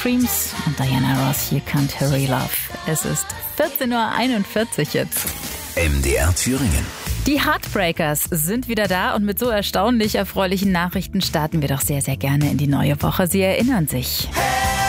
Supremes und Diana Ross, You Can't Hurry Love. Es ist 14:41 Uhr jetzt. MDR Thüringen. Die Heartbreakers sind wieder da und mit so erstaunlich erfreulichen Nachrichten starten wir doch sehr, sehr gerne in die neue Woche. Sie erinnern sich. Hey!